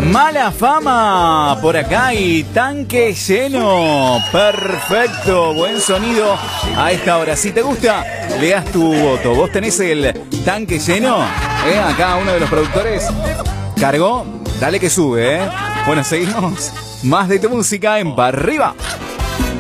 Mala Fama por acá y Tanque Lleno. Perfecto, buen sonido a esta hora. Si te gusta, le das tu voto. ¿Vos tenés el tanque lleno? Acá uno de los productores cargó. Dale que sube, Bueno, seguimos. Más de tu música en Pa' Arriba.